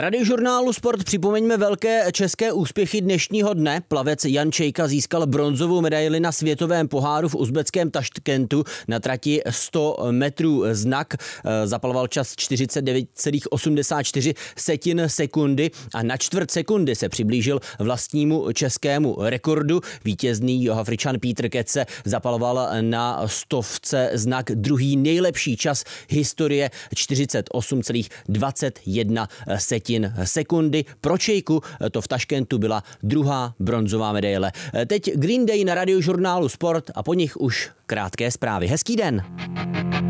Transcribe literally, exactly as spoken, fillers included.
Radiožurnálu Sport připomeňme velké české úspěchy dnešního dne. Plavec Jan Čejka získal bronzovou medaili na světovém poháru v uzbeckém Taškentu na trati sto metrů znak. Zaplaval čas čtyřicet devět celá osmdesát čtyři sekundy a na čtvrt sekundy se přiblížil vlastnímu českému rekordu. Vítězný Jihoafričan Pítr Ketze zapaloval na stovce znak druhý nejlepší čas historie čtyřicet osm celá dvacet jedna sekundy. Pro Čejku to v Taškentu byla druhá bronzová medaile. Teď Green Day na Radiožurnálu Sport a po nich už krátké zprávy. Hezký den.